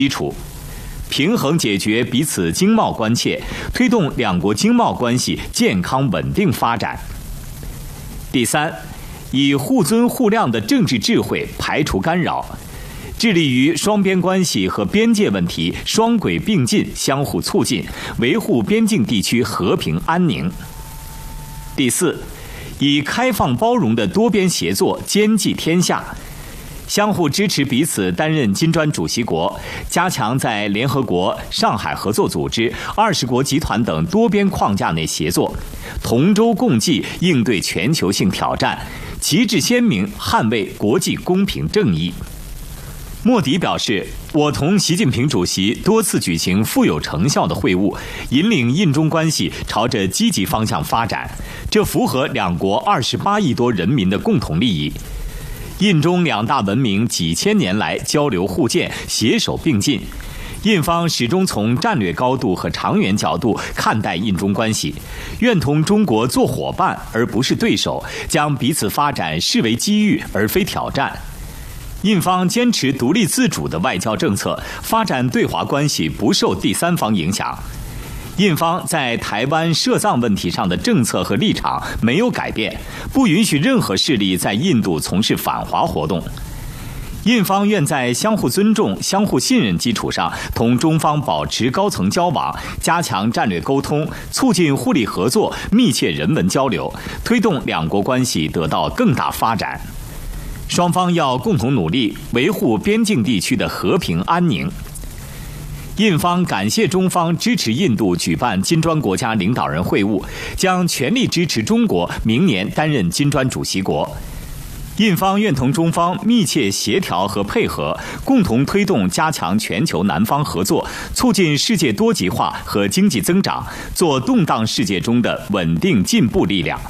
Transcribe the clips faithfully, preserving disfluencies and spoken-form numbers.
基础，平衡解决彼此经贸关切，推动两国经贸关系健康稳定发展。第三，以互尊互谅的政治智慧排除干扰，致力于双边关系和边界问题双轨并进、相互促进，维护边境地区和平安宁。第四，以开放包容的多边协作兼济天下，相互支持彼此担任金砖主席国，加强在联合国、上海合作组织、二十国集团等多边框架内协作，同舟共济应对全球性挑战，旗帜鲜明捍卫国际公平正义。莫迪表示，我同习近平主席多次举行富有成效的会晤，引领印中关系朝着积极方向发展，这符合两国二十八亿多人民的共同利益。印中两大文明几千年来交流互鉴、携手并进，印方始终从战略高度和长远角度看待印中关系，愿同中国做伙伴而不是对手，将彼此发展视为机遇而非挑战。印方坚持独立自主的外交政策，发展对华关系不受第三方影响。印方在台湾涉藏问题上的政策和立场没有改变，不允许任何势力在印度从事反华活动。印方愿在相互尊重、相互信任基础上，同中方保持高层交往，加强战略沟通，促进互利合作，密切人文交流，推动两国关系得到更大发展。双方要共同努力，维护边境地区的和平安宁。印方感谢中方支持印度举办金砖国家领导人会晤，将全力支持中国明年担任金砖主席国。印方愿同中方密切协调和配合，共同推动加强全球南方合作，促进世界多极化和经济增长，做动荡世界中的稳定进步力量。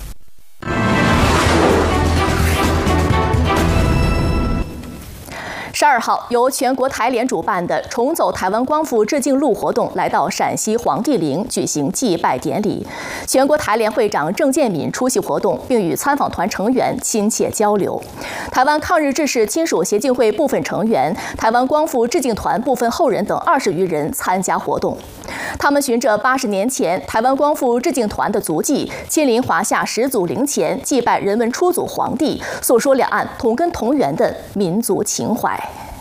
十二号，由全国台联主办的重走台湾光复致敬路活动来到陕西黄帝陵举行祭拜典礼。全国台联会长郑建敏出席活动，并与参访团成员亲切交流。台湾抗日志士亲属协进会部分成员、台湾光复致敬团部分后人等二十余人参加活动。他们循着八十年前台湾光复致敬团的足迹，亲临华夏始祖陵前祭拜人文初祖皇帝，诉说两岸同根同源的民族情怀。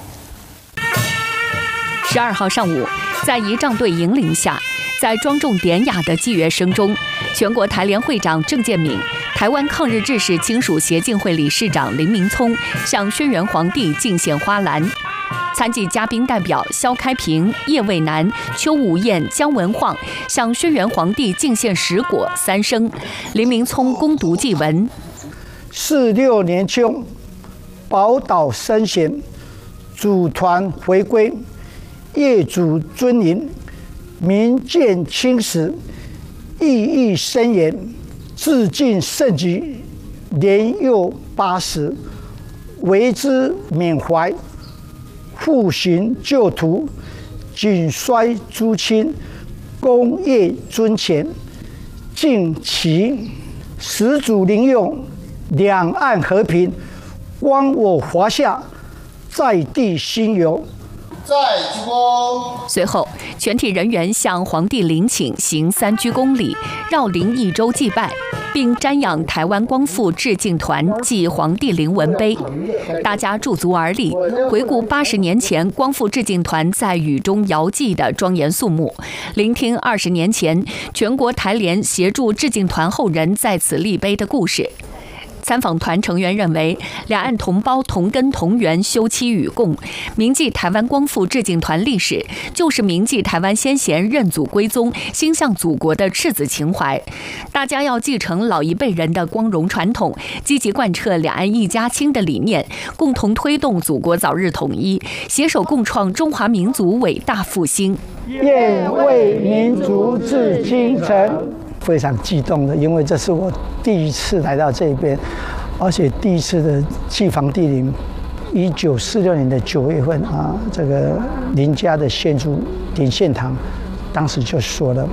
十二号上午，在仪仗队引领下，在庄重典雅的祭乐声中，全国台联会长郑建敏、台湾抗日志士亲属协进会理事长林明聪向轩辕皇帝敬献花篮。参祭嘉宾代表萧开平、叶蔚南、邱武彦、姜文晃向轩辕皇帝敬献石果三牲。林明聪恭读祭文： 四六年秋，宝岛升贤，祖团回归。业主尊临，民见青史，意义深远，致敬圣举，年幼八十，为之缅怀，复寻旧途，谨率诸亲，功业尊前，敬其始祖陵用，两岸和平，光我华夏，在地兴荣。 在鞠躬。随后，全体人员向皇帝陵寝行三鞠躬礼，绕陵一周祭拜，并瞻仰台湾光复致敬团暨皇帝陵文碑。大家驻足而立，回顾八十年前光复致敬团在雨中遥祭的庄严肃穆，聆听二十年前全国台联协助致敬团后人在此立碑的故事。参访团成员认为，两岸同胞同根同源，休戚与共。铭记台湾光复致敬团历史，就是铭记台湾先贤认祖归宗、心向祖国的赤子情怀。大家要继承老一辈人的光荣传统，积极贯彻两岸一家亲的理念，共同推动祖国早日统一，携手共创中华民族伟大复兴。 愿为民族致精诚。非常激动的，因为这是我第一次来到这边，而且第一次的祭皇帝陵。一九四六年的九月份啊，这个林家的县主林献堂，当时就说了，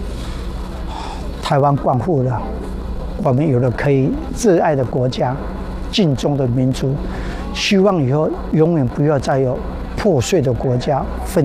台湾光复了，我们有了可以热爱的国家，敬重的民族，希望以后永远不要再有破碎的国家、纷